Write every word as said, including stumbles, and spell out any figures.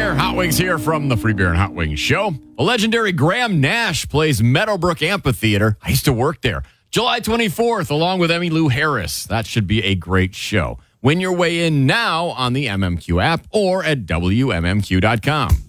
there. Hot Wings here from the Free Beer and Hot Wings Show. The legendary Graham Nash plays Meadowbrook Amphitheater. I used to work there. July twenty-fourth, along with Emmylou Harris. That should be a great show. Win your way in now on the M M Q app or at W M M Q dot com.